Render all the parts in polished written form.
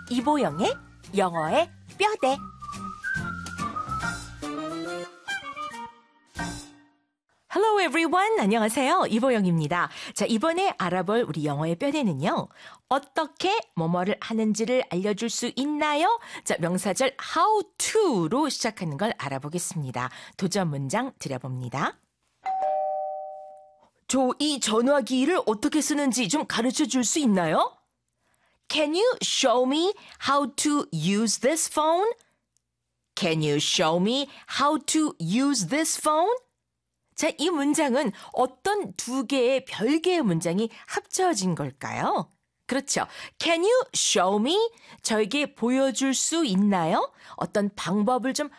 이보영의 영어의 뼈대. Hello everyone. 안녕하세요. 이보영입니다. 자, 이번에 알아볼 우리 영어의 뼈대는요. 어떻게 뭐뭐를 하는지를 알려줄 수 있나요? 자, 명사절 how to로 시작하는 걸 알아보겠습니다. 도전 문장 드려봅니다. 이 전화기를 어떻게 쓰는지 좀 가르쳐 줄 수 있나요? Can you show me how to use this phone? Can you show me how to use this phone? 자, 이 문장은 어떤 두 개의 별개의 문장이 합쳐진 걸까요? 그렇죠. Can you show me? 저에게 보여줄 수 있나요? 어떤 방법을 좀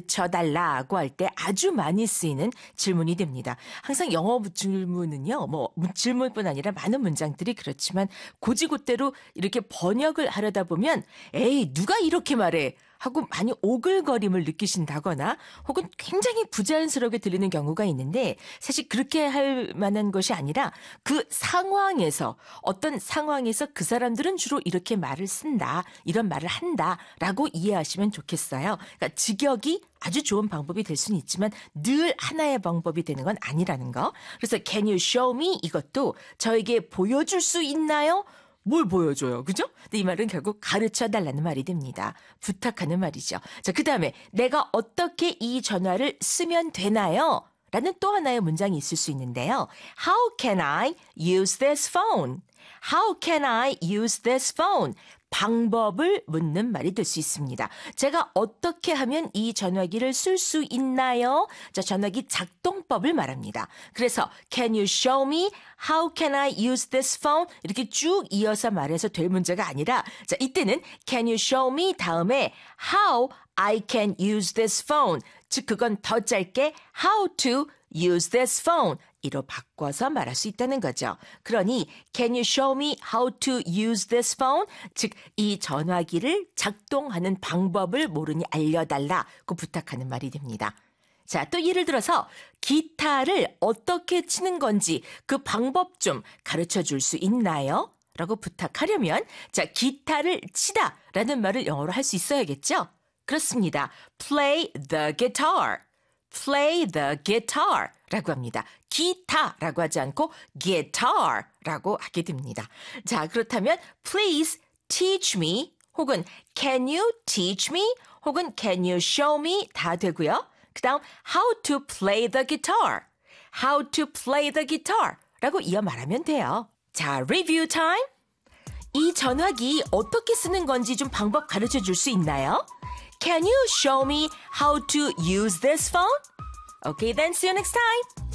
가르쳐달라고 할 때 아주 많이 쓰이는 질문이 됩니다. 항상 영어 질문은요, 질문뿐 아니라 많은 문장들이 그렇지만 곧이곧대로 이렇게 번역을 하려다 보면 에이, 누가 이렇게 말해? 하고 많이 오글거림을 느끼신다거나 혹은 굉장히 부자연스럽게 들리는 경우가 있는데 사실 그렇게 할 만한 것이 아니라 그 상황에서 어떤 상황에서 그 사람들은 주로 이렇게 말을 쓴다, 이런 말을 한다라고 이해하시면 좋겠어요. 그러니까 직역이 아주 좋은 방법이 될 수는 있지만 늘 하나의 방법이 되는 건 아니라는 거. 그래서 can you show me 이것도 저에게 보여줄 수 있나요? 뭘 보여줘요, 그죠? 근데 이 말은 결국 가르쳐달라는 말이 됩니다. 부탁하는 말이죠. 자, 그 다음에 내가 어떻게 이 전화를 쓰면 되나요? 라는 또 하나의 문장이 있을 수 있는데요. How can I use this phone? How can I use this phone? 방법을 묻는 말이 될 수 있습니다. 제가 어떻게 하면 이 전화기를 쓸 수 있나요? 자, 전화기 작동법을 말합니다. 그래서 can you show me how can I use this phone? 이렇게 쭉 이어서 말해서 될 문제가 아니라 자, 이때는 can you show me 다음에 how I can use this phone. 즉 그건 더 짧게 how to use this phone 이로 바꿔서 말할 수 있다는 거죠. 그러니 can you show me how to use this phone? 즉 이 전화기를 작동하는 방법을 모르니 알려달라고 부탁하는 말이 됩니다. 자, 또 예를 들어서 기타를 어떻게 치는 건지 그 방법 좀 가르쳐 줄 수 있나요? 라고 부탁하려면 자, 기타를 치다 라는 말을 영어로 할 수 있어야겠죠? 그렇습니다. Play the guitar. Play the guitar 라고 합니다. 기타라고 하지 않고 guitar 라고 하게 됩니다. 자, 그렇다면 please teach me 혹은 can you teach me 혹은 can you show me 다 되고요. 그 다음 how to play the guitar. How to play the guitar 라고 이어 말하면 돼요. 자, review time. 이 전화기 어떻게 쓰는 건지 좀 방법 가르쳐 줄 수 있나요? Can you show me how to use this phone? Okay, then see you next time.